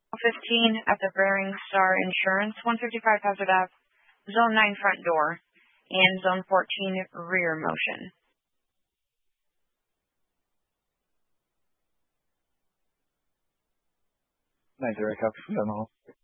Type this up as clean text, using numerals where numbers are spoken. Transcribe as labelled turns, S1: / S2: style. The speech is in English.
S1: 15 at the Bearing Star Insurance, 155 Hazard Ave, Zone 9 front door, and Zone 14 rear motion.
S2: 90 ครับเดี๋ยวน้อง